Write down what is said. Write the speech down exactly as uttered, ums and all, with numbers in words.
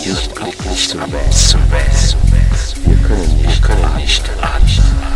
nicht glücklich zu werden. Wir können nicht, wir können nicht atmen.